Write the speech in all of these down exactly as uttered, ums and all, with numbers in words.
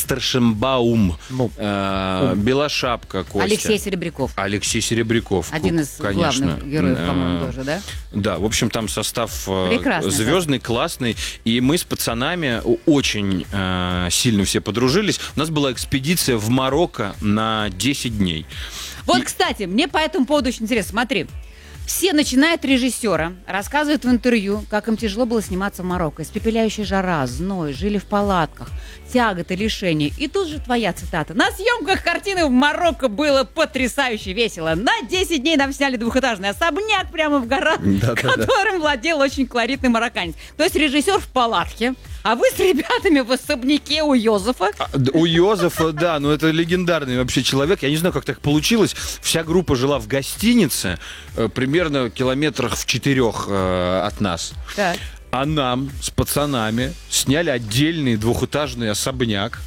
Старшенбаум, Ну, э, Белошапка Костя. Алексей Серебряков. Алексей Серебряков. Один из конечно. главных героев, Э, по-моему, тоже, да? Да, в общем, там состав Прекрасный звездный, классный. И мы с пацанами очень э, сильно все подружились. У нас была экспедиция в Марокко на десять дней. Вот, И- кстати, мне по этому поводу очень интересно. Смотри, все, начиная от режиссера, рассказывают в интервью, как им тяжело было сниматься в Марокко. Испепеляющая жара, зной, жили в палатках, тяготы, лишения. И тут же твоя цитата. На съемках картины в Марокко было потрясающе весело. На десять дней нам сняли двухэтажный особняк прямо в горах, Да-да-да. которым владел очень колоритный марокканец. То есть режиссер в палатке, а вы с ребятами в особняке у Йозефа. А, д- У Йозефа, да, ну это легендарный вообще человек. Я не знаю, как так получилось. Вся группа жила в гостинице, э, примерно километрах в четырех э, от нас. Так. А нам с пацанами сняли отдельный двухэтажный особняк,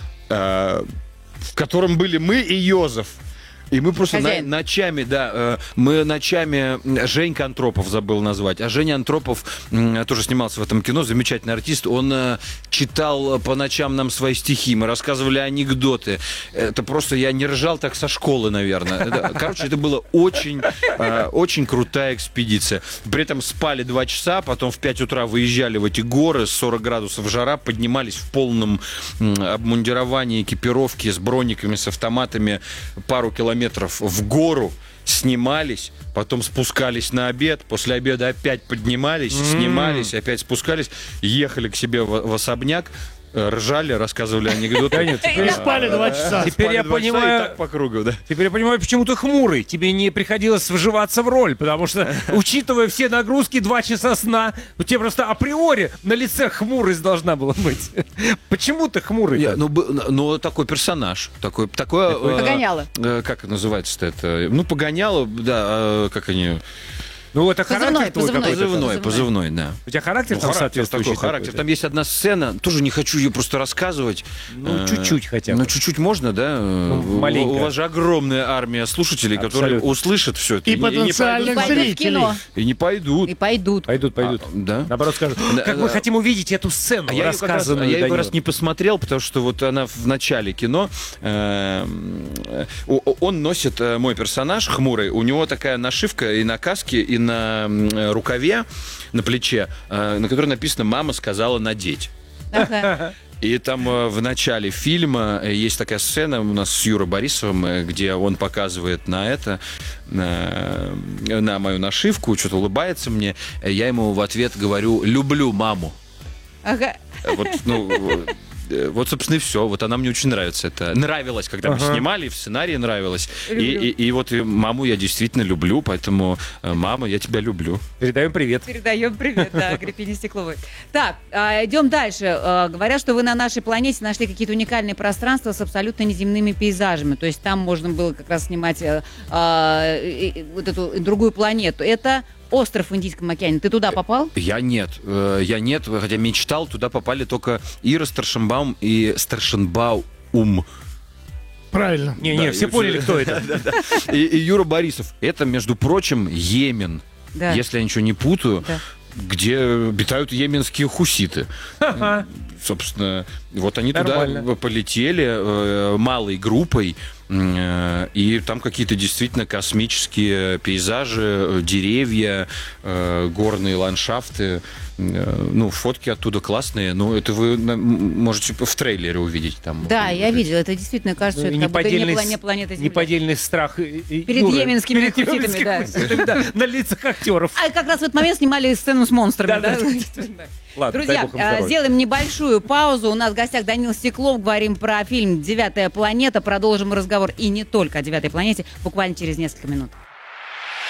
э, в котором были мы и Йозеф. И мы просто на- Хозяин. ночами, да, э, мы ночами, м, Женька Антропов забыл назвать, а Женя Антропов м, тоже снимался в этом кино, замечательный артист, он э, читал по ночам нам свои стихи, мы рассказывали анекдоты, это просто, я не ржал так со школы, наверное. Это- короче, это была очень, э, очень крутая экспедиция. При этом спали два часа, потом в пять утра выезжали в эти горы, сорок градусов жара, поднимались в полном м, обмундировании, экипировке, с брониками, с автоматами, пару километров в гору, снимались, потом спускались на обед, после обеда опять поднимались, снимались, опять спускались, ехали к себе в, в особняк, э, ржали, рассказывали анекдоты. Да нет, теперь Да. спали два часа. Теперь Спали я два часа и понимаю, так по кругу, да. теперь я понимаю, почему ты хмурый. Тебе не приходилось вживаться в роль, потому что, учитывая все нагрузки, два часа сна, у тебя просто априори на лице хмурость должна была быть. Почему ты хмурый? Я, ну, б- ну, такой персонаж, такой, такое... э, Погоняло. э, как называется-то это? Ну, погоняло, да, э, как они... Ну, это Позывной, характер твой позывной. какой-то. Позывной, позывной, да. У тебя характер Ну, там характер соответствующий такой, характер. какой-то? Там есть одна сцена, тоже не хочу ее просто рассказывать. Ну, Э, чуть-чуть хотя бы. Ну, чуть-чуть можно, да? Ну, У- маленько. У вас же огромная армия слушателей, которые Абсолютно. услышат все это. И не- не потенциальных пойдут, Пойдут в кино. и не пойдут. И пойдут. Пойдут, пойдут. А, да? Наоборот скажут, Да, как да. мы хотим увидеть эту сцену, А я ее как раз, рассказанную я ее как Данилом. раз не посмотрел, потому что вот она в начале кино, э, э, о- он носит, э, мой персонаж хмурый, у него такая нашивка и на каске, и на м, э, рукаве, на плече, э, на которой написано «Мама сказала надеть». Ага. И там э, в начале фильма э, есть такая сцена у нас с Юрой Борисовым, э, где он показывает на это, на, на мою нашивку, что-то улыбается мне. Э, Я ему в ответ говорю «люблю маму». Ага. Э, Вот, ну, э, вот, собственно, и все. Вот она мне очень нравится. Это нравилось, когда мы Ага. снимали, в сценарии нравилось. И, Люблю. и, и вот и маму я действительно люблю, поэтому, э, мама, я тебя люблю. Передаем привет. Передаем привет, да, Агриппине Стекловой. Так, а, идем дальше. А, Говорят, что вы на нашей планете нашли какие-то уникальные пространства с абсолютно неземными пейзажами. То есть там можно было как раз снимать э, а, и- и вот эту другую планету. Это остров в Индийском океане. Ты туда попал? Я нет. Э, Я нет, хотя мечтал. Туда попали только Ира Старшенбаум и Старшенбаум. Правильно. Не-не, Да, все и поняли, всё. кто это. И, и Юра Борисов. Это, между прочим, Йемен. Да. Если я ничего не путаю, Да. где обитают йеменские хуситы. Ха-ха. Собственно, вот они Нормально. туда полетели э, малой группой, э, и там какие-то действительно космические пейзажи, э, деревья, э, горные ландшафты. Э, ну, фотки оттуда классные. Ну, это вы на- м- можете в трейлере увидеть. Там, Да, Вот я это. видела. Это действительно кажется, Ну, что и это как будто не, неподдельный пла- с- не планета Земля. Неподдельный страх и- и- Перед Юры. йеменскими Перед хуситами, йеменскими да. хуситами, да, на лицах актеров. А как раз в этот момент снимали сцену с монстрами, Да, да? да. Ладно, дай Друзья, бог им а, здоровья. сделаем небольшую паузу. У нас в гостях Данил Стеклов. Говорим про фильм «Девятая планета». Продолжим разговор и не только о «Девятой планете» буквально через несколько минут.